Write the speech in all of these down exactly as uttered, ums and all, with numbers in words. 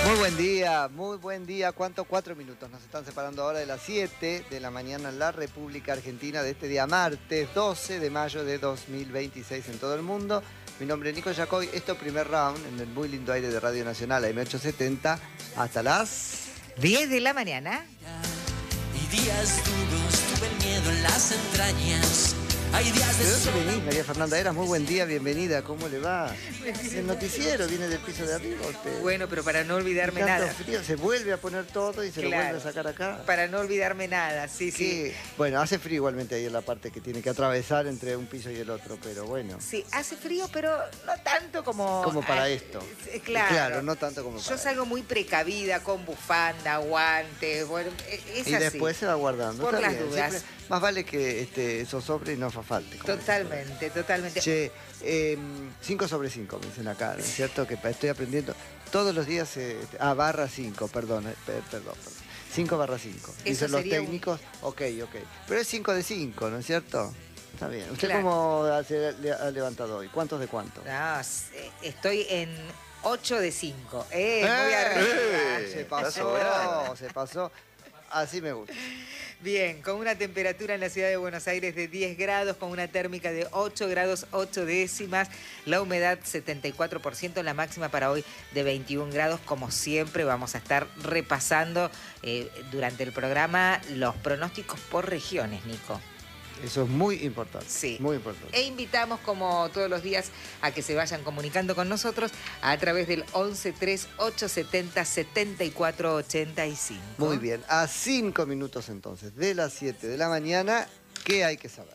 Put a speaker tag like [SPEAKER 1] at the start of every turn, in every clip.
[SPEAKER 1] Muy buen día, muy buen día. ¿Cuánto? Cuatro minutos. Nos están separando ahora de las siete de la mañana en la República Argentina de este día martes doce de mayo de dos mil veintiséis en todo el mundo. Mi nombre es Nico Yacoy. Esto primer round en el muy lindo aire de Radio Nacional A M ochocientos setenta hasta las
[SPEAKER 2] diez de la mañana.
[SPEAKER 3] Y días duros, tuve el miedo en las entrañas. Hay días de
[SPEAKER 1] ¿De dónde
[SPEAKER 3] sol.
[SPEAKER 1] venís, María Fernanda Eras? Muy buen día, bienvenida. ¿Cómo le va? El noticiero viene del piso de arriba usted.
[SPEAKER 2] Bueno, pero para no olvidarme
[SPEAKER 1] Tanto
[SPEAKER 2] nada.
[SPEAKER 1] frío, se vuelve a poner todo y se
[SPEAKER 2] Claro.
[SPEAKER 1] lo vuelve a sacar acá.
[SPEAKER 2] Para no olvidarme nada, sí, sí.
[SPEAKER 1] Sí, bueno, hace frío igualmente ahí en la parte que tiene que atravesar entre un piso y el otro, pero bueno.
[SPEAKER 2] Sí, hace frío, pero no tanto como...
[SPEAKER 1] Como para
[SPEAKER 2] ah,
[SPEAKER 1] esto.
[SPEAKER 2] eh, Claro.
[SPEAKER 1] Claro, no tanto como para
[SPEAKER 2] Yo salgo muy precavida, con bufanda, guantes, bueno, e- es
[SPEAKER 1] Y
[SPEAKER 2] así.
[SPEAKER 1] después se va guardando.
[SPEAKER 2] Por
[SPEAKER 1] Está
[SPEAKER 2] las
[SPEAKER 1] bien,
[SPEAKER 2] dudas.
[SPEAKER 1] siempre- más vale que este, eso sobre y no fa falte. como
[SPEAKER 2] Totalmente, totalmente.
[SPEAKER 1] dice. Che, cinco sobre cinco me dicen acá, ¿no es cierto? Que estoy aprendiendo todos los días. Eh, ah, barra cinco, perdón, eh, per- perdón, perdón. cinco barra cinco.
[SPEAKER 2] Eso
[SPEAKER 1] Dicen los
[SPEAKER 2] sería un-
[SPEAKER 1] técnicos, ok, ok. Pero es cinco de cinco, ¿no es cierto? Está bien. ¿Usted
[SPEAKER 2] Claro.
[SPEAKER 1] cómo se le- ha levantado hoy? ¿Cuántos de cuánto?
[SPEAKER 2] No, s- eh, estoy en ocho de cinco. Eh, muy
[SPEAKER 1] ¡Eh!
[SPEAKER 2] arriba.
[SPEAKER 1] Se
[SPEAKER 4] Está
[SPEAKER 1] pasó,
[SPEAKER 4] sobrado.
[SPEAKER 1] se pasó. Así me gusta.
[SPEAKER 2] Bien, con una temperatura en la ciudad de Buenos Aires de diez grados, con una térmica de ocho grados ocho décimas, la humedad setenta y cuatro por ciento, la máxima para hoy de veintiún grados. Como siempre vamos a estar repasando eh, durante el programa los pronósticos por regiones, Nico.
[SPEAKER 1] Eso es muy importante.
[SPEAKER 2] Sí.
[SPEAKER 1] Muy importante.
[SPEAKER 2] E invitamos, como todos los días, a que se vayan comunicando con nosotros a través del once tres ocho setenta setenta y cuatro ochenta y cinco.
[SPEAKER 1] Muy bien. A cinco minutos entonces de las siete de la mañana, ¿qué hay que saber?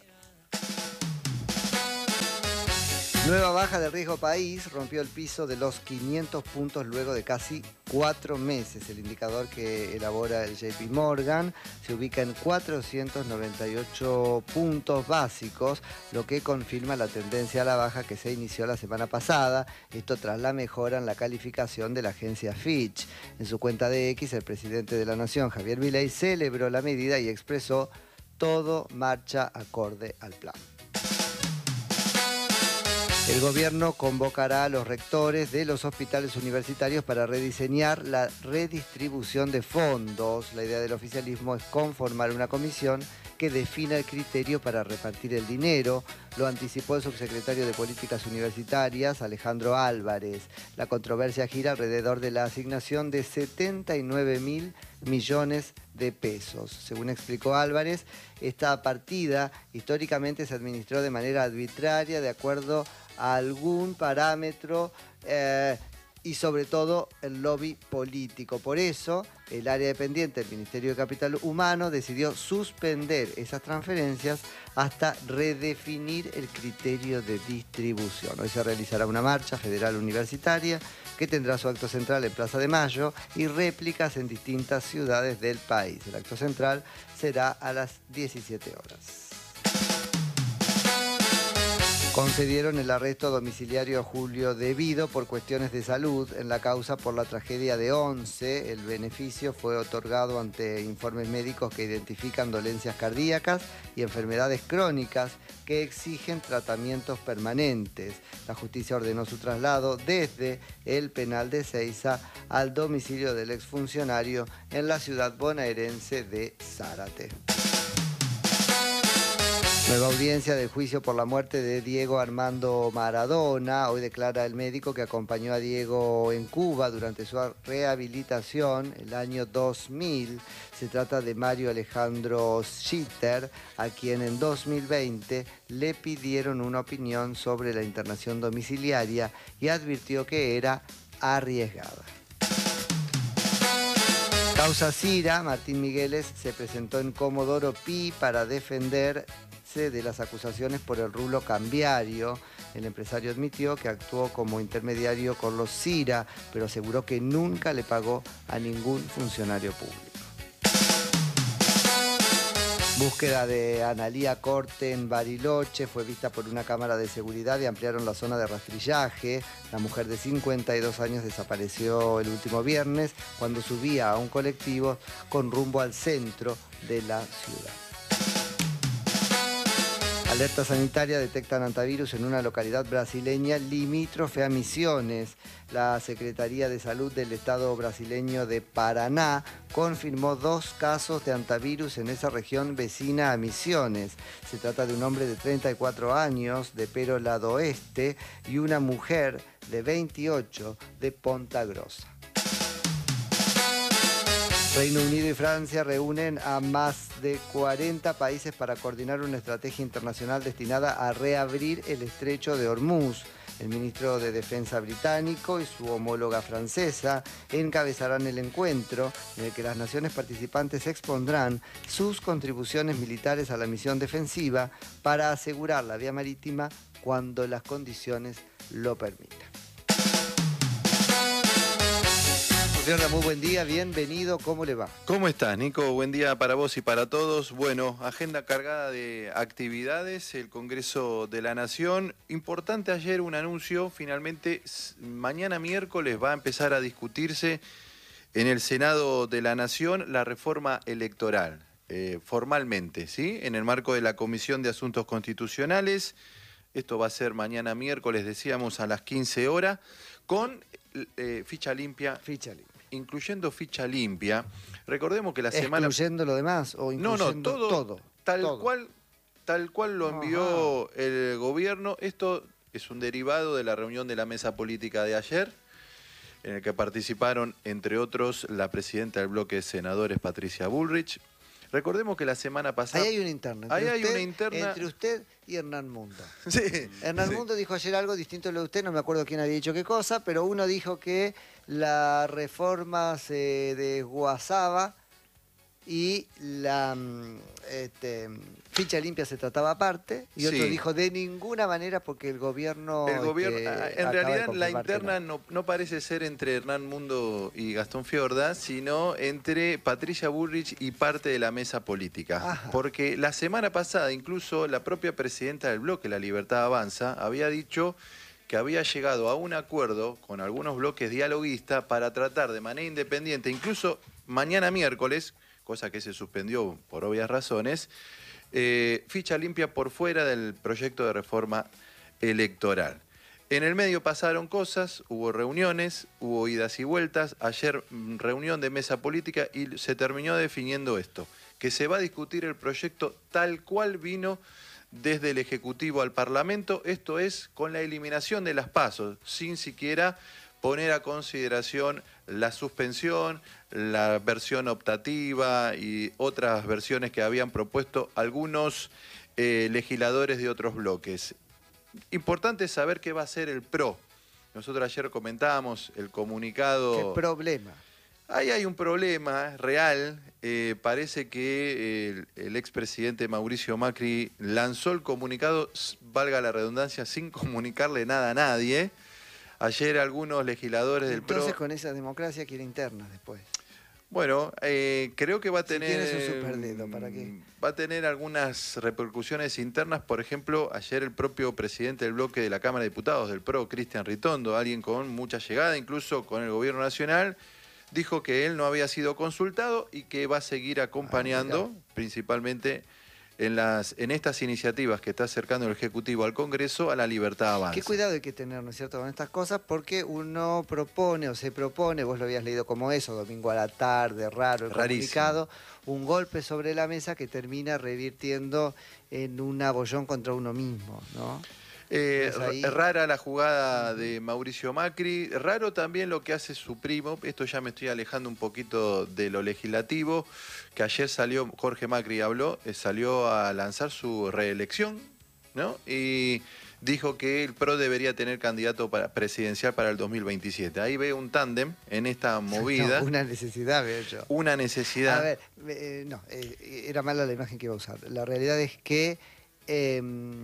[SPEAKER 1] Nueva baja del riesgo país rompió el piso de los quinientos puntos luego de casi cuatro meses. El indicador que elabora el J P Morgan se ubica en cuatrocientos noventa y ocho puntos básicos, lo que confirma la tendencia a la baja que se inició la semana pasada. Esto tras la mejora en la calificación de la agencia Fitch. En su cuenta de X, el presidente de la Nación, Javier Milei, celebró la medida y expresó: todo marcha acorde al plan. El gobierno convocará a los rectores de los hospitales universitarios para rediseñar la redistribución de fondos. La idea del oficialismo es conformar una comisión que defina el criterio para repartir el dinero. Lo anticipó el subsecretario de Políticas Universitarias, Alejandro Álvarez. La controversia gira alrededor de la asignación de setenta y nueve mil millones de pesos. Según explicó Álvarez, esta partida históricamente se administró de manera arbitraria, de acuerdo a algún parámetro eh, y sobre todo el lobby político. Por eso, el área dependiente del Ministerio de Capital Humano decidió suspender esas transferencias hasta redefinir el criterio de distribución. Hoy se realizará una marcha federal universitaria que tendrá su acto central en Plaza de Mayo y réplicas en distintas ciudades del país. El acto central será a las diecisiete horas. Concedieron el arresto domiciliario a Julio Devido por cuestiones de salud en la causa por la tragedia de Once. El beneficio fue otorgado ante informes médicos que identifican dolencias cardíacas y enfermedades crónicas que exigen tratamientos permanentes. La justicia ordenó su traslado desde el penal de Ezeiza al domicilio del exfuncionario en la ciudad bonaerense de Zárate. Nueva audiencia del juicio por la muerte de Diego Armando Maradona. Hoy declara el médico que acompañó a Diego en Cuba durante su rehabilitación el año dos mil. Se trata de Mario Alejandro Schitter, a quien en dos mil veinte le pidieron una opinión sobre la internación domiciliaria y advirtió que era arriesgada. Causa Cira, Martín Migueles se presentó en Comodoro Pi para defender de las acusaciones por el rulo cambiario. El empresario admitió que actuó como intermediario con los Cira, pero aseguró que nunca le pagó a ningún funcionario público. Búsqueda de Analía Corte en Bariloche fue vista por una cámara de seguridad y ampliaron la zona de rastrillaje. La mujer de cincuenta y dos años desapareció el último viernes cuando subía a un colectivo con rumbo al centro de la ciudad. Alerta sanitaria, detectan hantavirus en una localidad brasileña limítrofe a Misiones. La Secretaría de Salud del Estado brasileño de Paraná confirmó dos casos de hantavirus en esa región vecina a Misiones. Se trata de un hombre de treinta y cuatro años de Pero Lado Oeste y una mujer de veintiocho de Ponta Grossa. Reino Unido y Francia reúnen a más de cuarenta países para coordinar una estrategia internacional destinada a reabrir el estrecho de Hormuz. El ministro de Defensa británico y su homóloga francesa encabezarán el encuentro en el que las naciones participantes expondrán sus contribuciones militares a la misión defensiva para asegurar la vía marítima cuando las condiciones lo permitan. Muy buen día, bienvenido, ¿cómo le va?
[SPEAKER 4] ¿Cómo estás, Nico? Buen día para vos y para todos. Bueno, agenda cargada de actividades, el Congreso de la Nación. Importante ayer un anuncio, finalmente mañana miércoles va a empezar a discutirse en el Senado de la Nación la reforma electoral, eh, formalmente, ¿sí? En el marco de la Comisión de Asuntos Constitucionales. Esto va a ser mañana miércoles, decíamos, a las quince horas, con eh, ficha limpia.
[SPEAKER 1] Ficha limpia.
[SPEAKER 4] Incluyendo ficha limpia. Recordemos que la semana...
[SPEAKER 1] ¿Excluyendo lo demás o incluyendo
[SPEAKER 4] no, no, todo,
[SPEAKER 1] todo?
[SPEAKER 4] Tal,
[SPEAKER 1] todo.
[SPEAKER 4] Cual, tal cual lo envió
[SPEAKER 1] Ajá.
[SPEAKER 4] el gobierno. Esto es un derivado de la reunión de la mesa política de ayer, en el que participaron, entre otros, la presidenta del bloque de senadores, Patricia Bullrich. Recordemos que la semana pasada...
[SPEAKER 1] Ahí hay una interna.
[SPEAKER 4] Ahí hay
[SPEAKER 1] usted,
[SPEAKER 4] una interna...
[SPEAKER 1] Entre usted y Hernán Mundo.
[SPEAKER 4] Sí,
[SPEAKER 1] Hernán
[SPEAKER 4] sí.
[SPEAKER 1] Mundo dijo ayer algo distinto a lo de usted, no me acuerdo quién había dicho qué cosa, pero uno dijo que la reforma se desguazaba y la mm, este, ficha limpia se trataba aparte, y otro
[SPEAKER 4] Sí.
[SPEAKER 1] dijo de ninguna manera porque el gobierno...
[SPEAKER 4] El gobierno,
[SPEAKER 1] este,
[SPEAKER 4] en
[SPEAKER 1] acaba de
[SPEAKER 4] realidad la
[SPEAKER 1] confirmar que
[SPEAKER 4] interna no. no parece ser entre Hernán Mundo y Gastón Fiorda, sino entre Patricia Bullrich y parte de la mesa política.
[SPEAKER 1] Ajá.
[SPEAKER 4] Porque la semana pasada incluso la propia presidenta del bloque, La Libertad Avanza, había dicho que había llegado a un acuerdo con algunos bloques dialoguistas para tratar de manera independiente, incluso mañana miércoles, cosa que se suspendió por obvias razones, eh, ficha limpia por fuera del proyecto de reforma electoral. En el medio pasaron cosas, hubo reuniones, hubo idas y vueltas. Ayer reunión de mesa política y se terminó definiendo esto, que se va a discutir el proyecto tal cual vino desde el Ejecutivo al Parlamento, esto es con la eliminación de las PASO, sin siquiera poner a consideración la suspensión, la versión optativa y otras versiones que habían propuesto algunos eh, legisladores de otros bloques. Importante saber qué va a hacer el P R O. Nosotros ayer comentábamos el comunicado...
[SPEAKER 1] ¿Qué problema?
[SPEAKER 4] Ahí hay un problema real. Eh, parece que el, el expresidente Mauricio Macri lanzó el comunicado, valga la redundancia, sin comunicarle nada a nadie. Ayer algunos legisladores del P R O...
[SPEAKER 1] Entonces con esa democracia quiere interna después.
[SPEAKER 4] Bueno, eh, creo que va a tener...
[SPEAKER 1] Si tienes un superdedo, ¿para qué?
[SPEAKER 4] Va a tener algunas repercusiones internas. Por ejemplo, ayer el propio presidente del bloque de la Cámara de Diputados del P R O, Cristian Ritondo, alguien con mucha llegada, incluso con el gobierno nacional, dijo que él no había sido consultado y que va a seguir acompañando, ah, principalmente en, las, en estas iniciativas que está acercando el Ejecutivo al Congreso, a La Libertad Avanza.
[SPEAKER 1] Qué cuidado hay que tener, ¿no es cierto?, con estas cosas, porque uno propone o se propone, vos lo habías leído como eso, domingo a la tarde, raro el
[SPEAKER 4] Rarísimo.
[SPEAKER 1] comunicado, un golpe sobre la mesa que termina revirtiendo en un abollón contra uno mismo, ¿no?
[SPEAKER 4] Eh,
[SPEAKER 1] ahí...
[SPEAKER 4] Rara la jugada de Mauricio Macri, raro también lo que hace su primo, esto ya me estoy alejando un poquito de lo legislativo, que ayer salió, Jorge Macri habló, eh, salió a lanzar su reelección, ¿no? Y dijo que el P R O debería tener candidato para, presidencial para el dos mil veintisiete. Ahí veo un tándem en esta movida.
[SPEAKER 1] No, una necesidad, veo yo.
[SPEAKER 4] Una necesidad.
[SPEAKER 1] A ver, eh, no, eh, era mala la imagen que iba a usar. La realidad es que... Eh,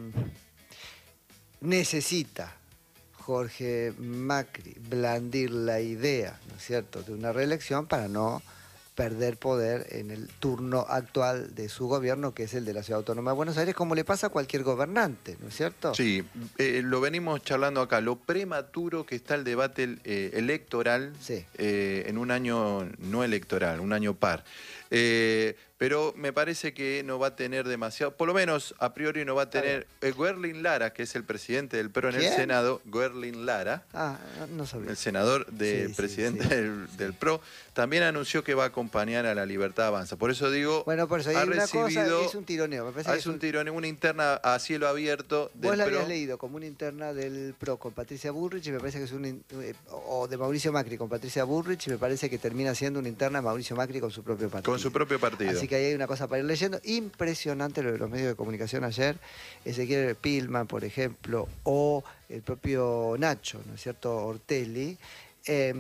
[SPEAKER 1] necesita Jorge Macri blandir la idea, ¿no es cierto?, de una reelección para no perder poder en el turno actual de su gobierno, que es el de la Ciudad Autónoma de Buenos Aires, como le pasa a cualquier gobernante, ¿no es cierto?
[SPEAKER 4] Sí, eh, lo venimos charlando acá, lo prematuro que está el debate eh, electoral,
[SPEAKER 1] sí.
[SPEAKER 4] eh, en un año no electoral, un año par. Eh, pero me parece que no va a tener demasiado, por lo menos a priori no va a tener. Eh, Guerlin Lara, que es el presidente del P R O en
[SPEAKER 1] ¿Quién?
[SPEAKER 4] el Senado, Guerlin Lara,
[SPEAKER 1] Ah, no sabía.
[SPEAKER 4] el senador del
[SPEAKER 1] Sí, sí,
[SPEAKER 4] presidente
[SPEAKER 1] sí.
[SPEAKER 4] Del, del P R O, también anunció que va a acompañar a la Libertad Avanza. Por eso digo,
[SPEAKER 1] Bueno, por eso hay
[SPEAKER 4] ha
[SPEAKER 1] una cosa,
[SPEAKER 4] recibido,
[SPEAKER 1] es un tironeo. Me parece
[SPEAKER 4] ah,
[SPEAKER 1] que
[SPEAKER 4] es un tironeo, una interna a cielo abierto del
[SPEAKER 1] Vos la
[SPEAKER 4] P R O.
[SPEAKER 1] habías leído como una interna del P R O con Patricia Bullrich y me parece que es una, in- eh, o de Mauricio Macri con Patricia Bullrich y me parece que termina siendo una interna de Mauricio Macri con su propio partido.
[SPEAKER 4] Con su propio partido.
[SPEAKER 1] Así que ahí hay una cosa para ir leyendo. Impresionante lo de los medios de comunicación ayer. Ezequiel Pilman, por ejemplo, o el propio Nacho, ¿no es cierto? Ortelli. eh,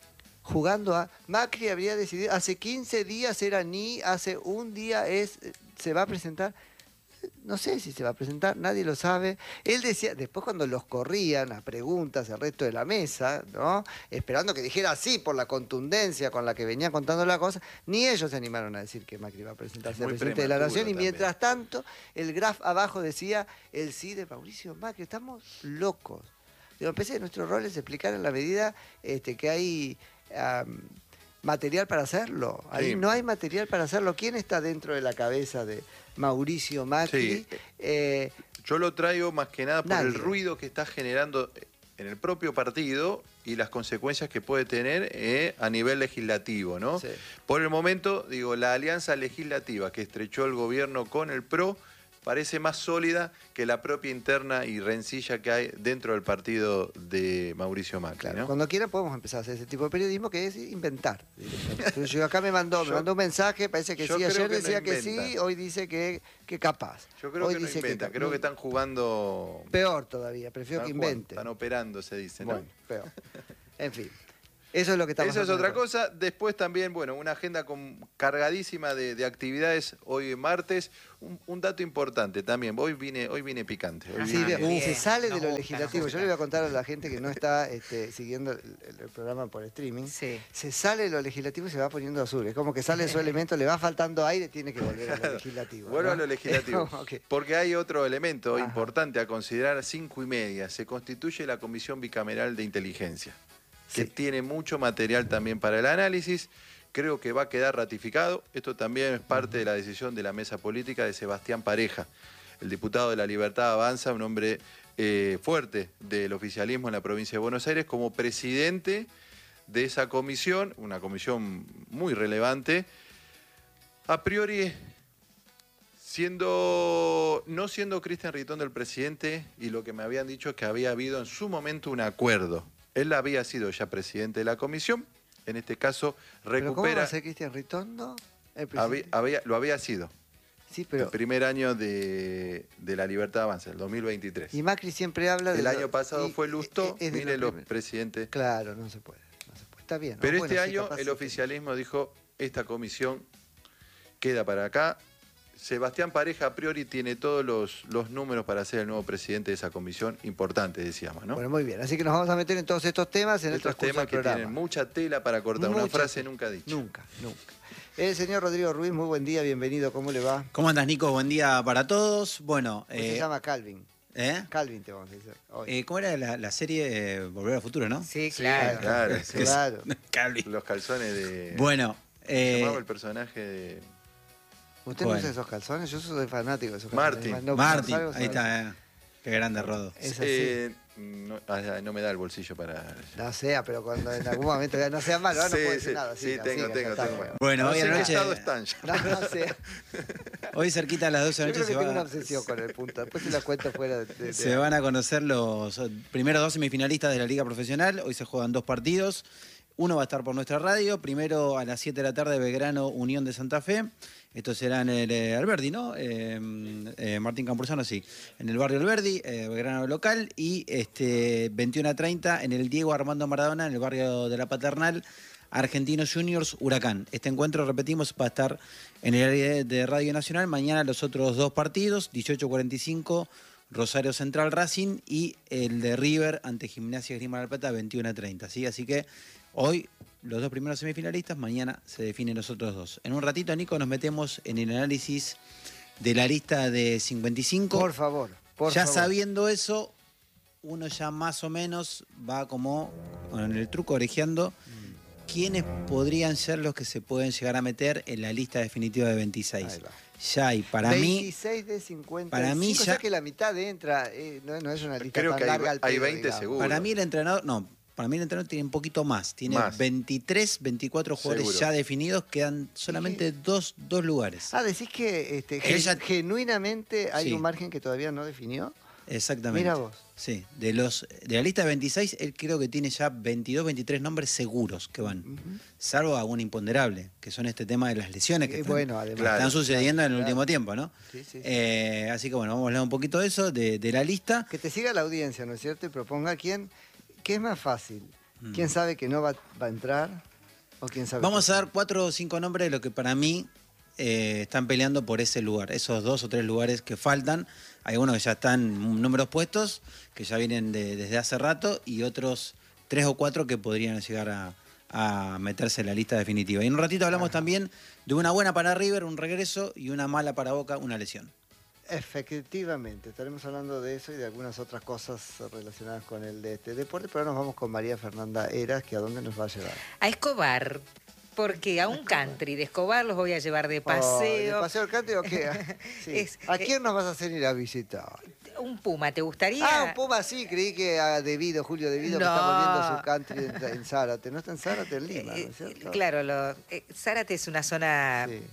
[SPEAKER 1] jugando a... Macri habría decidido, hace quince días era ni, hace un día es, se va a presentar. No sé si se va a presentar, nadie lo sabe. Él decía, después cuando los corrían a preguntas al resto de la mesa, ¿no? Esperando que dijera sí por la contundencia con la que venía contando la cosa, ni ellos se animaron a decir que Macri iba a presentarse al
[SPEAKER 4] Muy
[SPEAKER 1] presidente de la
[SPEAKER 4] prematuro
[SPEAKER 1] Nación. Y
[SPEAKER 4] también.
[SPEAKER 1] mientras tanto, el graph abajo decía el sí de Mauricio Macri. Estamos locos. Digo, me parece que nuestro rol es explicar en la medida este, que hay... am, material para hacerlo. Ahí
[SPEAKER 4] Sí.
[SPEAKER 1] no hay material para hacerlo. ¿Quién está dentro de la cabeza de Mauricio Macri?
[SPEAKER 4] Sí.
[SPEAKER 1] Eh,
[SPEAKER 4] Yo lo traigo más que nada por
[SPEAKER 1] Nadie.
[SPEAKER 4] el ruido que está generando en el propio partido y las consecuencias que puede tener eh, a nivel legislativo, ¿no?
[SPEAKER 1] Sí.
[SPEAKER 4] Por el momento, digo, la alianza legislativa que estrechó el gobierno con el P R O parece más sólida que la propia interna y rencilla que hay dentro del partido de Mauricio Macri,
[SPEAKER 1] claro,
[SPEAKER 4] ¿no?
[SPEAKER 1] cuando quieran podemos empezar a hacer ese tipo de periodismo que es inventar. Entonces, yo acá me mandó, me
[SPEAKER 4] Yo-
[SPEAKER 1] mandó un mensaje, parece que
[SPEAKER 4] yo
[SPEAKER 1] sí,
[SPEAKER 4] creo
[SPEAKER 1] ayer
[SPEAKER 4] que no
[SPEAKER 1] decía que sí,
[SPEAKER 4] inventan.
[SPEAKER 1] hoy dice que, que capaz.
[SPEAKER 4] Yo creo
[SPEAKER 1] Hoy
[SPEAKER 4] que no
[SPEAKER 1] dice
[SPEAKER 4] inventan,
[SPEAKER 1] que-
[SPEAKER 4] creo que están jugando...
[SPEAKER 1] Peor todavía, prefiero
[SPEAKER 4] están
[SPEAKER 1] que
[SPEAKER 4] jugando,
[SPEAKER 1] inventen.
[SPEAKER 4] Están operando, se dice, ¿no?
[SPEAKER 1] Bueno, peor. En fin, eso es lo que está
[SPEAKER 4] Eso es
[SPEAKER 1] pasando
[SPEAKER 4] otra
[SPEAKER 1] hoy.
[SPEAKER 4] cosa. Después también, bueno, una agenda con, cargadísima de, de actividades hoy martes. Un, un dato importante también. Hoy vine, hoy vine picante. Hoy
[SPEAKER 1] Sí,
[SPEAKER 4] vine-
[SPEAKER 1] bien,
[SPEAKER 2] Bien,
[SPEAKER 1] se sale de
[SPEAKER 2] nos
[SPEAKER 1] lo
[SPEAKER 2] gusta,
[SPEAKER 1] legislativo.
[SPEAKER 2] nos
[SPEAKER 1] Yo le voy a contar a la gente que no está este, siguiendo el, el programa por streaming.
[SPEAKER 2] Sí.
[SPEAKER 1] Se sale de lo legislativo y se va poniendo azul. Es como que sale su elemento, le va faltando aire, tiene que volver a lo legislativo.
[SPEAKER 4] Vuelvo
[SPEAKER 1] ¿no?
[SPEAKER 4] a lo legislativo.
[SPEAKER 1] Es como que-
[SPEAKER 4] Porque hay otro elemento
[SPEAKER 1] Ajá.
[SPEAKER 4] importante a considerar. Cinco y media. Se constituye la Comisión Bicameral de Inteligencia, que
[SPEAKER 1] Sí.
[SPEAKER 4] tiene mucho material también para el análisis. Creo que va a quedar ratificado. Esto también es parte de la decisión de la mesa política de Sebastián Pareja, el diputado de la Libertad Avanza, un hombre eh, fuerte del oficialismo en la provincia de Buenos Aires, como presidente de esa comisión, una comisión muy relevante. A priori, siendo no siendo Cristian Ritondo el presidente, y lo que me habían dicho es que había habido en su momento un acuerdo. Él había sido ya presidente de la comisión, en este caso
[SPEAKER 1] ¿Pero cómo va
[SPEAKER 4] recupera,
[SPEAKER 1] a ser Cristian Ritondo? El
[SPEAKER 4] había-
[SPEAKER 1] presidente?
[SPEAKER 4] había- lo había sido,
[SPEAKER 1] Sí, pero...
[SPEAKER 4] el primer año de, de la Libertad Avanza, el dos mil veintitrés.
[SPEAKER 1] Y Macri siempre habla de...
[SPEAKER 4] El
[SPEAKER 1] lo-
[SPEAKER 4] año pasado
[SPEAKER 1] y-
[SPEAKER 4] fue Lustó,
[SPEAKER 1] es de
[SPEAKER 4] mire
[SPEAKER 1] lo
[SPEAKER 4] los
[SPEAKER 1] primer-
[SPEAKER 4] presidentes.
[SPEAKER 1] Claro, no se puede. No se puede. Está bien. ¿no?
[SPEAKER 4] Pero
[SPEAKER 1] Bueno,
[SPEAKER 4] este
[SPEAKER 1] sí,
[SPEAKER 4] año
[SPEAKER 1] capaz
[SPEAKER 4] el
[SPEAKER 1] sí.
[SPEAKER 4] oficialismo dijo, esta comisión queda para acá. Sebastián Pareja a priori tiene todos los, los números para ser el nuevo presidente de esa comisión, importante decíamos, ¿no?
[SPEAKER 1] Bueno, muy bien. Así que nos vamos a meter en todos estos temas en el
[SPEAKER 4] Estos
[SPEAKER 1] transcurso
[SPEAKER 4] temas
[SPEAKER 1] del
[SPEAKER 4] que
[SPEAKER 1] programa.
[SPEAKER 4] tienen mucha tela para cortar, una
[SPEAKER 1] Mucha
[SPEAKER 4] frase
[SPEAKER 1] tela.
[SPEAKER 4] nunca dicha.
[SPEAKER 1] Nunca, nunca. El señor Rodrigo Ruiz, muy buen día, bienvenido. ¿Cómo le va?
[SPEAKER 5] ¿Cómo andas, Nico? Buen día para todos. Bueno,
[SPEAKER 1] Usted se
[SPEAKER 5] eh,
[SPEAKER 1] llama Calvin.
[SPEAKER 5] ¿eh?
[SPEAKER 1] Calvin te vamos a decir hoy.
[SPEAKER 5] Eh, ¿cómo era la, la serie eh, Volver al Futuro, no?
[SPEAKER 2] Sí,
[SPEAKER 4] Sí,
[SPEAKER 2] claro.
[SPEAKER 4] claro, sí.
[SPEAKER 1] Claro.
[SPEAKER 5] Calvin.
[SPEAKER 4] Los calzones de...
[SPEAKER 5] Bueno,
[SPEAKER 4] ¿cómo se
[SPEAKER 5] eh,
[SPEAKER 4] llamaba el personaje de...
[SPEAKER 1] ¿Usted no
[SPEAKER 5] Bueno.
[SPEAKER 1] usa esos calzones? Yo soy fanático de esos
[SPEAKER 4] Martín.
[SPEAKER 1] calzones. No,
[SPEAKER 5] Martín,
[SPEAKER 1] no salgo,
[SPEAKER 5] ahí
[SPEAKER 1] salgo.
[SPEAKER 5] está. eh. Qué grande Rodo.
[SPEAKER 1] Es así.
[SPEAKER 4] Eh, no, ah, no me da el bolsillo para...
[SPEAKER 1] No sea, pero cuando en algún momento ya no sea malo, ahora no
[SPEAKER 4] Sí,
[SPEAKER 1] puede decir
[SPEAKER 4] sí,
[SPEAKER 1] nada.
[SPEAKER 4] sí,
[SPEAKER 1] siga,
[SPEAKER 4] tengo,
[SPEAKER 1] siga,
[SPEAKER 4] tengo,
[SPEAKER 1] ya está,
[SPEAKER 4] tengo.
[SPEAKER 1] bueno.
[SPEAKER 5] Bueno,
[SPEAKER 4] no
[SPEAKER 5] hoy
[SPEAKER 4] sé
[SPEAKER 5] a
[SPEAKER 4] en
[SPEAKER 5] la
[SPEAKER 4] qué
[SPEAKER 5] noche,
[SPEAKER 4] estado están ya.
[SPEAKER 1] No, no sea.
[SPEAKER 5] hoy cerquita a las doce de
[SPEAKER 1] Yo
[SPEAKER 5] la
[SPEAKER 1] creo
[SPEAKER 5] noche
[SPEAKER 1] que
[SPEAKER 5] se,
[SPEAKER 1] tengo una
[SPEAKER 5] va,
[SPEAKER 1] obsesión con el punto. Después se la cuento fuera de... de-
[SPEAKER 5] se van a conocer los primeros dos semifinalistas de la Liga Profesional. Hoy se juegan dos partidos. Uno va a estar por nuestra radio. Primero a las siete de la tarde, Belgrano, Unión de Santa Fe. Esto será en el eh, Alberdi, ¿no? Eh, eh, Martín Campuzano, sí. En el barrio Alberdi, eh, Belgrano local. Y este veintiuno a treinta en el Diego Armando Maradona, en el barrio de la Paternal, Argentinos Juniors, Huracán. Este encuentro, repetimos, va a estar en el área de Radio Nacional. Mañana los otros dos partidos, dieciocho cuarenta y cinco, Rosario Central Racing, y el de River ante Gimnasia Esgrima de la Plata, veintiuno a treinta. ¿sí? Así que hoy los dos primeros semifinalistas, mañana se definen los otros dos. En un ratito, Nico, nos metemos en el análisis de la lista de cincuenta y cinco.
[SPEAKER 1] Por favor, por
[SPEAKER 5] ya
[SPEAKER 1] favor.
[SPEAKER 5] sabiendo eso, uno ya más o menos va como con el truco orejeando quiénes podrían ser los que se pueden llegar a meter en la lista definitiva de veintiséis.
[SPEAKER 1] Ahí va.
[SPEAKER 5] Ya hay, para
[SPEAKER 1] veintiséis
[SPEAKER 5] mí...
[SPEAKER 1] de cincuenta.
[SPEAKER 5] Para mí
[SPEAKER 1] o
[SPEAKER 5] ya...
[SPEAKER 1] sea que la mitad entra, eh, no, no es una lista
[SPEAKER 4] Creo
[SPEAKER 1] tan
[SPEAKER 4] que hay,
[SPEAKER 1] larga al
[SPEAKER 4] hay
[SPEAKER 1] pedo,
[SPEAKER 4] veinte
[SPEAKER 1] digamos.
[SPEAKER 4] seguro.
[SPEAKER 5] Para mí el entrenador... No, para mí el entrenador tiene un poquito más. Tiene
[SPEAKER 4] Más.
[SPEAKER 5] veintitrés, veinticuatro jugadores
[SPEAKER 4] Seguro.
[SPEAKER 5] ya definidos. Quedan solamente dos, dos lugares.
[SPEAKER 1] Ah, decís que este,
[SPEAKER 5] Él ya-
[SPEAKER 1] gen- genuinamente hay
[SPEAKER 5] Sí.
[SPEAKER 1] un margen que todavía no definió.
[SPEAKER 5] Exactamente.
[SPEAKER 1] Mira vos.
[SPEAKER 5] Sí, de los de la lista de veintiséis, él creo que tiene ya veintidós, veintitrés nombres seguros que van.
[SPEAKER 1] Ujú.
[SPEAKER 5] Salvo algún imponderable, que son este tema de las lesiones que
[SPEAKER 1] Eh,
[SPEAKER 5] están,
[SPEAKER 1] bueno, además.
[SPEAKER 5] que están
[SPEAKER 4] Claro.
[SPEAKER 5] sucediendo en el
[SPEAKER 1] Claro.
[SPEAKER 5] último tiempo, ¿no?
[SPEAKER 1] Sí, sí, sí.
[SPEAKER 5] Eh, así que bueno, vamos a hablar un poquito de eso, de, de la lista.
[SPEAKER 1] Que te siga la audiencia, ¿no es cierto? Y proponga quién, qué es más fácil.
[SPEAKER 5] Mm.
[SPEAKER 1] ¿Quién sabe que no va, va a entrar? ¿O quién sabe
[SPEAKER 5] Vamos
[SPEAKER 1] que
[SPEAKER 5] a
[SPEAKER 1] sí?
[SPEAKER 5] dar cuatro o cinco nombres de lo que para mí eh, están peleando por ese lugar, esos dos o tres lugares que faltan. Hay algunos que ya están números puestos, que ya vienen de- desde hace rato, y otros tres o cuatro que podrían llegar a, a meterse en la lista definitiva. Y en un ratito hablamos también de una buena para River, un regreso, y una mala para Boca, una lesión.
[SPEAKER 1] Efectivamente, estaremos hablando de eso y de algunas otras cosas relacionadas con el de este deporte, pero ahora nos vamos con María Fernanda Eras, que a dónde nos va a llevar.
[SPEAKER 2] A Escobar, porque a un country de Escobar los voy a llevar de
[SPEAKER 1] Oh, ¿de
[SPEAKER 2] paseo.
[SPEAKER 1] paseo al country o qué? Sí.
[SPEAKER 2] Es-
[SPEAKER 1] ¿A quién nos vas a hacer ir a visitar?
[SPEAKER 2] Un puma, ¿te gustaría?
[SPEAKER 1] Ah, un Puma, sí, creí que a Devido, Julio Devido, que
[SPEAKER 2] No.
[SPEAKER 1] está volviendo su country en, en Zárate. No está en Zárate, en Lima, ¿no
[SPEAKER 2] Eh,
[SPEAKER 1] es cierto?
[SPEAKER 2] Claro, lo, eh, Zárate es una zona
[SPEAKER 1] Sí.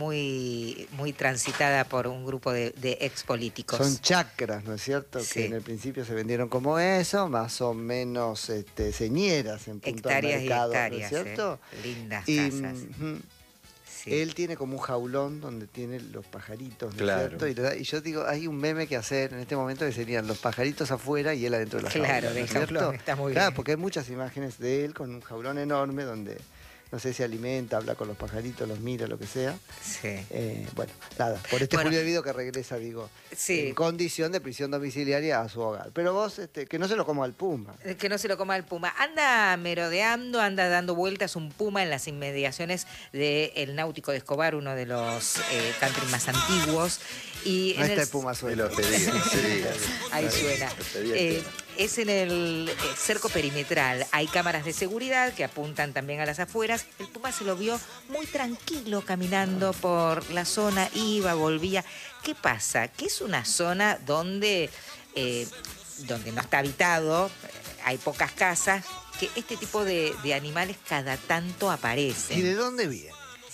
[SPEAKER 2] muy, muy transitada por un grupo de, de expolíticos.
[SPEAKER 1] Son chacras, ¿no es cierto?
[SPEAKER 2] Sí.
[SPEAKER 1] Que en el principio se vendieron como eso, más o menos este, señeras en punto al
[SPEAKER 2] Hectáreas y
[SPEAKER 1] mercado,
[SPEAKER 2] hectáreas.
[SPEAKER 1] ¿no es cierto?
[SPEAKER 2] eh. Lindas
[SPEAKER 1] Y
[SPEAKER 2] casas.
[SPEAKER 1] ujú,
[SPEAKER 2] Sí.
[SPEAKER 1] él tiene como un jaulón donde tiene los pajaritos, ¿no es
[SPEAKER 4] Claro.
[SPEAKER 1] cierto? Y, le da- y yo digo, hay un meme que hacer en este momento que serían los pajaritos afuera y él adentro de la jaula.
[SPEAKER 2] Claro,
[SPEAKER 1] ¿no
[SPEAKER 2] del
[SPEAKER 1] es cierto?
[SPEAKER 2] jaulón, está muy
[SPEAKER 1] Claro,
[SPEAKER 2] bien.
[SPEAKER 1] porque hay muchas imágenes de él con un jaulón enorme donde, no sé, se alimenta, habla con los pajaritos, los mira, lo que sea.
[SPEAKER 2] Sí.
[SPEAKER 1] Eh, bueno, nada, por este
[SPEAKER 2] Bueno.
[SPEAKER 1] Julio Devido que regresa, digo,
[SPEAKER 2] Sí.
[SPEAKER 1] en condición de prisión domiciliaria a su hogar. Pero vos, este, que no se lo coma al Puma.
[SPEAKER 2] Eh, Que no se lo coma el puma. Anda merodeando, anda dando vueltas un puma en las inmediaciones del Náutico de Escobar, uno de los eh, country más antiguos. Y
[SPEAKER 1] No
[SPEAKER 2] en
[SPEAKER 1] está
[SPEAKER 2] el-
[SPEAKER 1] el Puma
[SPEAKER 4] Me
[SPEAKER 1] suelto.
[SPEAKER 4] lo pedí, sí.
[SPEAKER 2] Ahí suena.
[SPEAKER 4] Me pedí el
[SPEAKER 2] Eh,
[SPEAKER 4] tema.
[SPEAKER 2] es en el eh, cerco perimetral. Hay cámaras de seguridad que apuntan también a las afueras. El puma se lo vio muy tranquilo caminando por la zona, iba, volvía. ¿Qué pasa? Que es una zona donde, eh, donde no está habitado, eh, hay pocas casas, que este tipo de, de animales cada tanto aparecen.
[SPEAKER 1] ¿Y de dónde viene?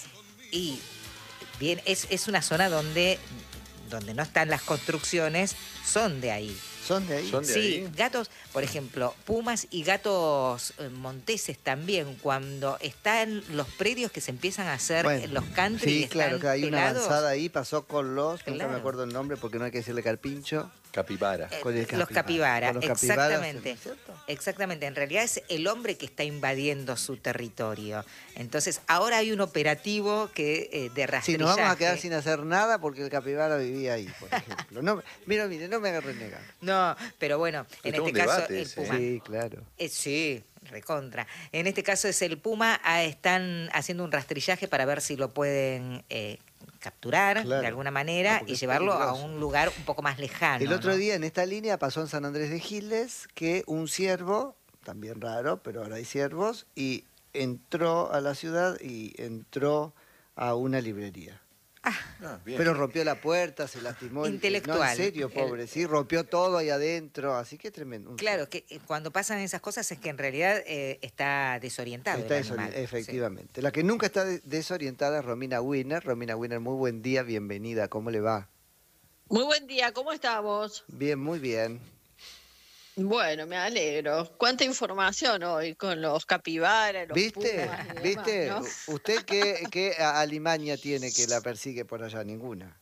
[SPEAKER 2] Y bien, es, es una zona donde, donde no están las construcciones, son de ahí.
[SPEAKER 1] ¿Son de ahí?
[SPEAKER 4] Son de
[SPEAKER 2] Sí,
[SPEAKER 4] ahí.
[SPEAKER 2] gatos, por ejemplo, pumas y gatos eh, monteses también, cuando están los predios que se empiezan a hacer
[SPEAKER 1] Bueno,
[SPEAKER 2] en los country.
[SPEAKER 1] sí,
[SPEAKER 2] están
[SPEAKER 1] claro, que hay una
[SPEAKER 2] pelados,
[SPEAKER 1] avanzada ahí, pasó con los, nunca
[SPEAKER 2] Claro.
[SPEAKER 1] me acuerdo el nombre porque no hay que decirle carpincho.
[SPEAKER 4] Capibara.
[SPEAKER 2] eh,
[SPEAKER 1] con el
[SPEAKER 2] los capibara,
[SPEAKER 1] Con los capibaras,
[SPEAKER 2] exactamente.
[SPEAKER 1] ¿no es cierto?
[SPEAKER 2] Exactamente, en realidad es el hombre que está invadiendo su territorio. Entonces, ahora hay un operativo que eh, de
[SPEAKER 1] Sí,
[SPEAKER 2] rastrillaje.
[SPEAKER 1] nos vamos a quedar sin hacer nada porque el capibara vivía ahí, por ejemplo. No, mira, mire, no me haga renegar.
[SPEAKER 2] No, pero bueno, en
[SPEAKER 4] todo
[SPEAKER 2] este
[SPEAKER 4] un
[SPEAKER 2] caso
[SPEAKER 4] debate
[SPEAKER 2] el
[SPEAKER 4] ese,
[SPEAKER 2] puma.
[SPEAKER 1] Sí, claro.
[SPEAKER 2] Eh, sí, recontra. En este caso es el puma, ah, están haciendo un rastrillaje para ver si lo pueden eh, capturar
[SPEAKER 1] Claro.
[SPEAKER 2] de alguna
[SPEAKER 1] No,
[SPEAKER 2] manera
[SPEAKER 1] porque
[SPEAKER 2] y
[SPEAKER 1] es
[SPEAKER 2] llevarlo a
[SPEAKER 1] peligroso.
[SPEAKER 2] un lugar un poco más lejano.
[SPEAKER 1] El otro
[SPEAKER 2] ¿no?
[SPEAKER 1] día en esta línea pasó en San Andrés de Giles que un ciervo, también raro, pero ahora hay ciervos, y entró a la ciudad y entró a una librería.
[SPEAKER 4] Ah, bien.
[SPEAKER 1] Pero rompió la puerta, se lastimó. el-
[SPEAKER 2] Intelectual.
[SPEAKER 1] No, en serio,
[SPEAKER 2] El-
[SPEAKER 1] pobre, sí, rompió todo ahí adentro, así que tremendo. un
[SPEAKER 2] Claro, que eh, cuando pasan esas cosas es que en realidad eh, está desorientado
[SPEAKER 1] Está
[SPEAKER 2] el
[SPEAKER 1] desori-
[SPEAKER 2] animal.
[SPEAKER 1] efectivamente. La que nunca está de- desorientada es Romina Winner. Romina Winner, muy buen día, bienvenida. ¿Cómo le va?
[SPEAKER 6] Muy buen día, ¿cómo estamos?
[SPEAKER 1] Bien, muy bien.
[SPEAKER 6] Bueno, me alegro. ¿Cuánta información hoy con los capibaras, los
[SPEAKER 1] ¿Viste?
[SPEAKER 6] pumas y demás,
[SPEAKER 1] ¿Viste?
[SPEAKER 6] ¿no?
[SPEAKER 1] U- ¿Usted qué, qué a- alimaña tiene que la persigue por allá? Ninguna.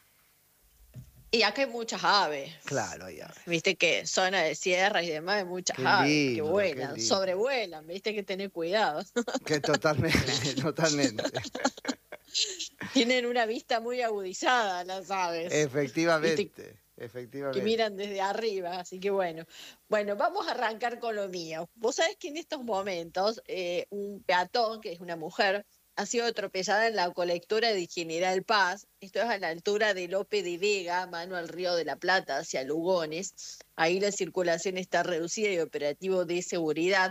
[SPEAKER 6] Y acá hay muchas aves.
[SPEAKER 1] Claro, allá.
[SPEAKER 6] Viste que zona de sierra y demás hay muchas
[SPEAKER 1] Qué
[SPEAKER 6] aves
[SPEAKER 1] lindo,
[SPEAKER 6] que
[SPEAKER 1] qué
[SPEAKER 6] vuelan,
[SPEAKER 1] lindo.
[SPEAKER 6] sobrevuelan, viste que tener cuidado.
[SPEAKER 1] Que totalmente, totalmente.
[SPEAKER 6] Tienen una vista muy agudizada las aves.
[SPEAKER 1] Efectivamente,
[SPEAKER 6] que
[SPEAKER 1] efectivamente.
[SPEAKER 6] miran desde arriba, así que bueno. Bueno, vamos a arrancar con lo mío. Vos sabés que en estos momentos eh, un peatón, que es una mujer, ha sido atropellada en la colectora de General Paz. Esto es a la altura de Lope de Vega, mano al Río de la Plata, hacia Lugones. Ahí la circulación está reducida y operativo de seguridad.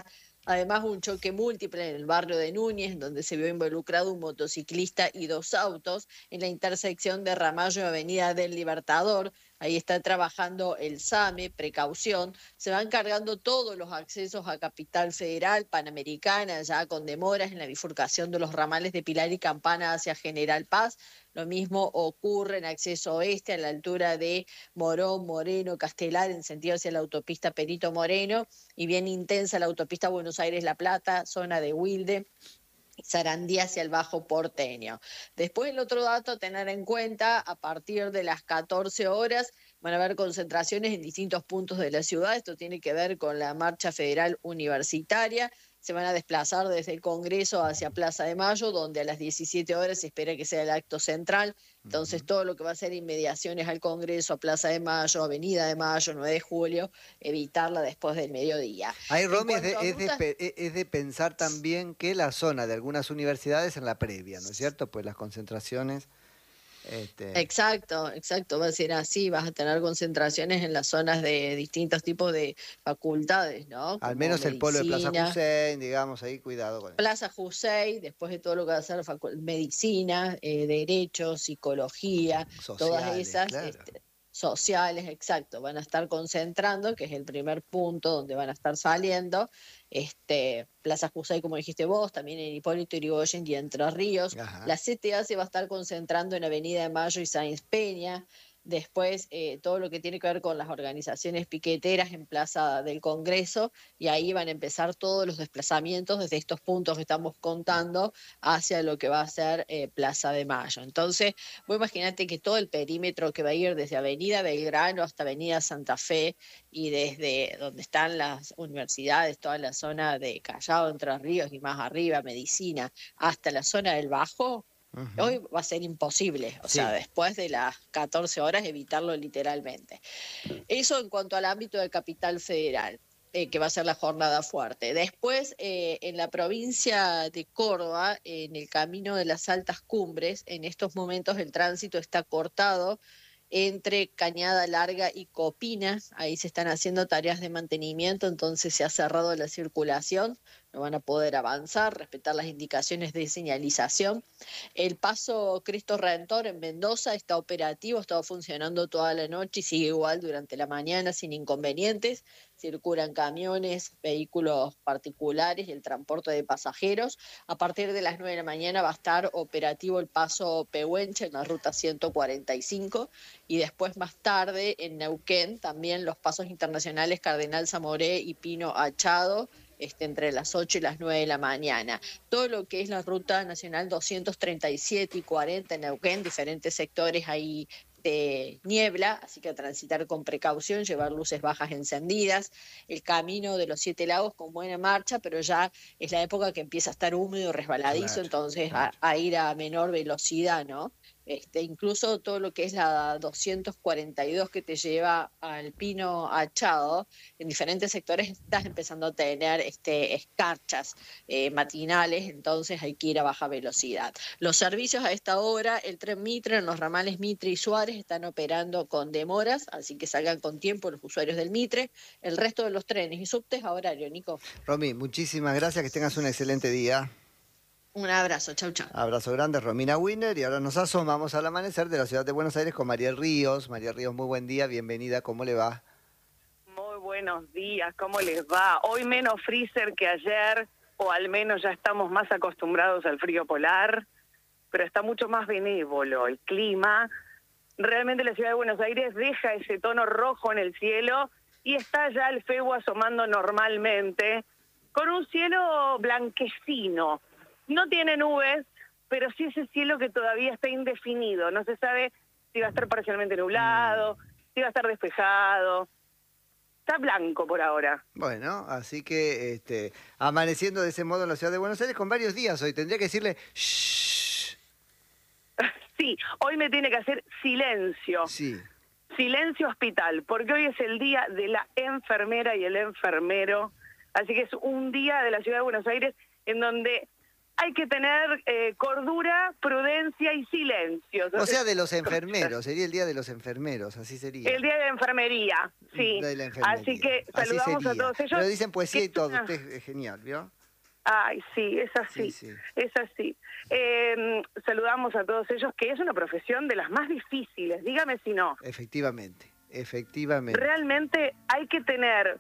[SPEAKER 6] Además, un choque múltiple en el barrio de Núñez, donde se vio involucrado un motociclista y dos autos en la intersección de Ramallo y Avenida del Libertador. Ahí está trabajando el SAME, precaución. Se van cargando todos los accesos a Capital Federal, Panamericana, ya con demoras en la bifurcación de los ramales de Pilar y Campana hacia General Paz. Lo mismo ocurre en acceso oeste, a la altura de Morón, Moreno, Castelar, en sentido hacia la autopista Perito Moreno, y bien intensa la autopista Buenos Aires-La Plata, zona de Wilde, Sarandí hacia el Bajo Porteño. Después, el otro dato a tener en cuenta, a partir de las catorce horas van a haber concentraciones en distintos puntos de la ciudad. Esto tiene que ver con la Marcha Federal Universitaria. Se van a desplazar desde el Congreso hacia Plaza de Mayo, donde a las diecisiete horas se espera que sea el acto central. Entonces, todo lo que va a ser inmediaciones al Congreso, a Plaza de Mayo, Avenida de Mayo, nueve de julio, evitarla después del mediodía.
[SPEAKER 1] Ahí, Romy, es de,
[SPEAKER 6] En cuanto a
[SPEAKER 1] es, de,
[SPEAKER 6] rutas-
[SPEAKER 1] pe- es de pensar también que la zona de algunas universidades en la previa, ¿no es cierto? Pues las concentraciones... Este...
[SPEAKER 6] Exacto, exacto, va a ser así, vas a tener concentraciones en las zonas de distintos tipos de facultades, ¿no?
[SPEAKER 1] Al
[SPEAKER 6] Como
[SPEAKER 1] menos el polo de Plaza
[SPEAKER 6] medicina,
[SPEAKER 1] Hussein, digamos, ahí cuidado con eso.
[SPEAKER 6] Plaza Jusey, después de todo lo que va a ser facu- medicina, eh, derecho, psicología, todas
[SPEAKER 1] Sociales,
[SPEAKER 6] esas
[SPEAKER 1] claro.
[SPEAKER 6] este, sociales, exacto, van a estar concentrando, que es el primer punto donde van a estar saliendo. Este, Plaza Jusey, como dijiste vos, también en Hipólito Yrigoyen y Entre Ríos.
[SPEAKER 1] Ajá.
[SPEAKER 6] La C T A se va a estar concentrando en Avenida de Mayo y Sáenz Peña. Después, eh, todo lo que tiene que ver con las organizaciones piqueteras en Plaza del Congreso, y ahí van a empezar todos los desplazamientos desde estos puntos que estamos contando hacia lo que va a ser eh, Plaza de Mayo. Entonces, vos imaginate que todo el perímetro que va a ir desde Avenida Belgrano hasta Avenida Santa Fe, y desde donde están las universidades, toda la zona de Callao, Entre Ríos y más arriba, Medicina, hasta la zona del Bajo,
[SPEAKER 1] Ujú.
[SPEAKER 6] hoy va a ser imposible, o
[SPEAKER 1] Sí.
[SPEAKER 6] sea, después de las catorce horas evitarlo literalmente. Eso en cuanto al ámbito de Capital Federal, eh, que va a ser la jornada fuerte. Después, eh, en la provincia de Córdoba, en el camino de las altas cumbres, en estos momentos el tránsito está cortado entre Cañada Larga y Copina. Ahí se están haciendo tareas de mantenimiento, entonces se ha cerrado la circulación, no van a poder avanzar, respetar las indicaciones de señalización. El paso Cristo Redentor en Mendoza está operativo, ha estado funcionando toda la noche y sigue igual durante la mañana sin inconvenientes. Circulan camiones, vehículos particulares y el transporte de pasajeros. A partir de las nueve de la mañana va a estar operativo el paso Pehuenche en la ruta ciento cuarenta y cinco, y después más tarde en Neuquén también los pasos internacionales Cardenal Zamoré y Pino Achado, este, entre las ocho y las nueve de la mañana. Todo lo que es la ruta nacional doscientos treinta y siete y cuarenta en Neuquén, diferentes sectores ahí de niebla, así que a transitar con precaución, llevar luces bajas encendidas. El camino de los Siete Lagos con buena marcha, pero ya es la época que empieza a estar húmedo, resbaladizo,
[SPEAKER 1] Claro,
[SPEAKER 6] entonces
[SPEAKER 1] claro.
[SPEAKER 6] A, a ir a menor velocidad, ¿no? Este, incluso todo lo que es la doscientos cuarenta y dos que te lleva al Pino Achado, en diferentes sectores estás empezando a tener este, escarchas eh, matinales, entonces hay que ir a baja velocidad. Los servicios a esta hora, el tren Mitre en los ramales Mitre y Suárez están operando con demoras, así que salgan con tiempo los usuarios del Mitre. El resto de los trenes y subtes a horario, Nico.
[SPEAKER 1] Romy, muchísimas gracias, que tengas un excelente día.
[SPEAKER 6] Un abrazo, chau, chau.
[SPEAKER 1] Abrazo grande, Romina Winner. Y ahora nos asomamos al amanecer de la ciudad de Buenos Aires con María Ríos. María Ríos, muy buen día, bienvenida, ¿cómo le va?
[SPEAKER 7] Muy buenos días, ¿cómo les va? Hoy menos freezer que ayer, o al menos ya estamos más acostumbrados al frío polar, pero está mucho más benévolo el clima. Realmente la ciudad de Buenos Aires deja ese tono rojo en el cielo y está ya el Febo asomando normalmente, con un cielo blanquecino. No tiene nubes, pero sí ese cielo que todavía está indefinido. No se sabe si va a estar parcialmente nublado, si va a estar despejado. Está blanco por ahora.
[SPEAKER 1] Bueno, así que este, amaneciendo de ese modo en la ciudad de Buenos Aires con varios días hoy. Tendría que decirle shh.
[SPEAKER 7] Sí, hoy me tiene que hacer silencio.
[SPEAKER 1] Sí.
[SPEAKER 7] Silencio hospital, porque hoy es el día de la enfermera y el enfermero. Así que es un día de la ciudad de Buenos Aires en donde hay que tener eh, cordura, prudencia y silencio.
[SPEAKER 1] O sea, de los enfermeros, sería el día de los enfermeros, así sería.
[SPEAKER 7] El día de la enfermería, sí.
[SPEAKER 1] De la enfermería.
[SPEAKER 7] Así que
[SPEAKER 1] Así
[SPEAKER 7] saludamos
[SPEAKER 1] sería.
[SPEAKER 7] a todos ellos.
[SPEAKER 1] Pero dicen poesía y todo,
[SPEAKER 7] Una-
[SPEAKER 1] usted es genial, ¿vio?
[SPEAKER 7] Ay, sí, es así,
[SPEAKER 1] Sí, sí.
[SPEAKER 7] es así. Eh, saludamos a todos ellos, que es una profesión de las más difíciles, dígame si no.
[SPEAKER 1] Efectivamente, efectivamente.
[SPEAKER 7] Realmente hay que tener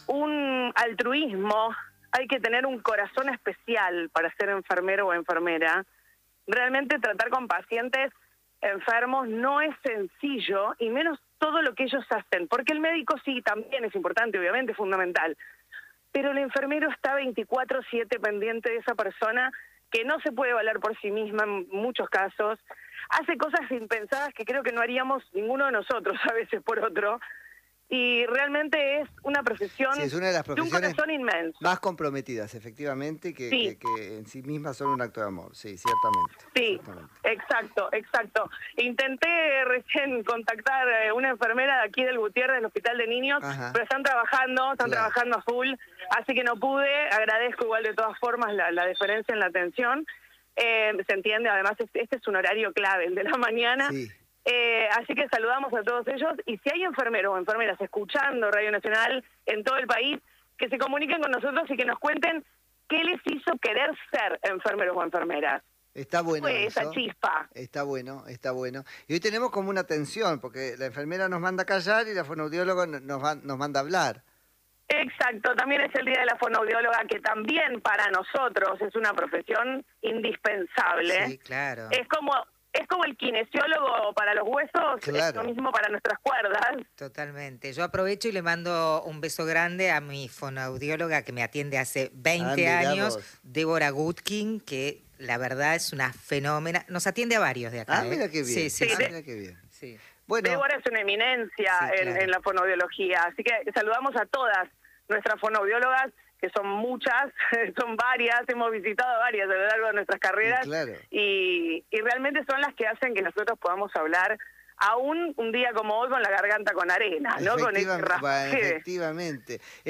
[SPEAKER 7] un altruismo, hay que tener un corazón especial para ser enfermero o enfermera. Realmente tratar con pacientes enfermos no es sencillo, y menos todo lo que ellos hacen, porque el médico sí, también es importante, obviamente, es fundamental, pero el enfermero está veinticuatro siete pendiente de esa persona que no se puede valer por sí misma en muchos casos, hace cosas impensadas que creo que no haríamos ninguno de nosotros a veces por otro, y realmente es una profesión
[SPEAKER 1] Sí, es una de las
[SPEAKER 7] de un
[SPEAKER 1] profesiones
[SPEAKER 7] corazón inmenso.
[SPEAKER 1] más comprometidas, efectivamente, que,
[SPEAKER 7] Sí.
[SPEAKER 1] que, que en sí mismas son un acto de amor, sí, ciertamente.
[SPEAKER 7] Sí,
[SPEAKER 1] ciertamente.
[SPEAKER 7] exacto, exacto. Intenté recién contactar a una enfermera de aquí del Gutiérrez, del Hospital de Niños,
[SPEAKER 1] Ajá.
[SPEAKER 7] pero están trabajando, están
[SPEAKER 1] Claro.
[SPEAKER 7] trabajando a full, así que no pude. Agradezco igual de todas formas la, la diferencia en la atención. Eh, se entiende, además este, este es un horario clave, el de la mañana.
[SPEAKER 1] Sí.
[SPEAKER 7] Eh, así que saludamos a todos ellos, y si hay enfermeros o enfermeras escuchando Radio Nacional en todo el país, que se comuniquen con nosotros y que nos cuenten qué les hizo querer ser enfermeros o enfermeras.
[SPEAKER 1] Está bueno
[SPEAKER 7] Fue
[SPEAKER 1] eso.
[SPEAKER 7] esa chispa.
[SPEAKER 1] Está bueno, está bueno. Y hoy tenemos como una tensión, porque la enfermera nos manda a callar y la fonoaudióloga nos, va- nos manda a hablar.
[SPEAKER 7] Exacto, también es el Día de la Fonoaudióloga, que también para nosotros es una profesión indispensable.
[SPEAKER 2] Sí, claro.
[SPEAKER 7] Es como es como el kinesiólogo para los huesos, es
[SPEAKER 1] Claro.
[SPEAKER 7] lo mismo para nuestras cuerdas.
[SPEAKER 2] Totalmente. Yo aprovecho y le mando un beso grande a mi fonoaudióloga que me atiende hace veinte
[SPEAKER 1] Ah, mirá
[SPEAKER 2] años,
[SPEAKER 1] vos.
[SPEAKER 2] Débora Gutkin, que la verdad es una fenómena. Nos atiende a varios de acá.
[SPEAKER 1] Ah,
[SPEAKER 2] ¿eh?
[SPEAKER 1] mira qué bien.
[SPEAKER 2] Sí, sí,
[SPEAKER 1] ah,
[SPEAKER 2] sí.
[SPEAKER 1] mira qué bien.
[SPEAKER 2] Sí.
[SPEAKER 1] Bueno,
[SPEAKER 7] Débora es una eminencia
[SPEAKER 2] Sí,
[SPEAKER 7] en,
[SPEAKER 2] claro.
[SPEAKER 7] en la fonoaudiología, así que saludamos a todas nuestras fonoaudiólogas, que son muchas, son varias, hemos visitado varias a lo largo de nuestras carreras,
[SPEAKER 1] Y claro.
[SPEAKER 7] y, y realmente son las que hacen que nosotros podamos hablar aún un día como hoy con la garganta con arena, ¿no? Con ese
[SPEAKER 1] efectivamente, bueno,
[SPEAKER 7] raspaje.
[SPEAKER 1] efectivamente.